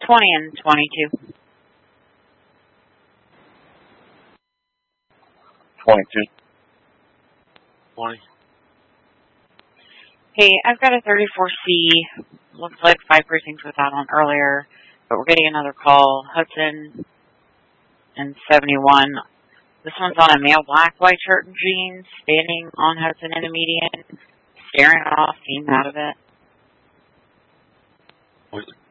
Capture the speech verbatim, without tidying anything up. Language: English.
twenty and twenty-two. twenty-two. twenty. Hey, I've got a thirty-four C. Looks like five precincts was out on earlier, but we're getting another call. Hudson and seventy-one. This one's on a male black, white shirt and jeans, standing on Hudson in a median, staring off, seeing out of it. Was it